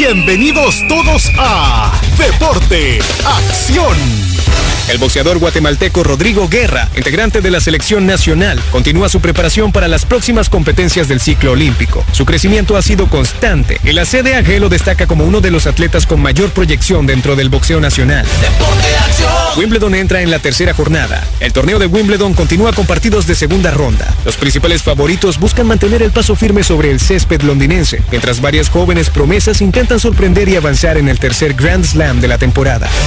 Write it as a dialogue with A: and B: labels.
A: Bienvenidos todos a Deporte Acción. El boxeador guatemalteco Rodrigo Guerra, integrante de la selección nacional, continúa su preparación para las próximas competencias del ciclo olímpico. Su crecimiento ha sido constante y la CDAG lo destaca como uno de los atletas con mayor proyección dentro del boxeo nacional. Deporte Acción. Wimbledon entra en la tercera jornada. El torneo de Wimbledon continúa con partidos de segunda ronda. Los principales favoritos buscan mantener el paso firme sobre el césped londinense, mientras varias jóvenes promesas intentan sorprender y avanzar en el tercer Grand Slam de la temporada.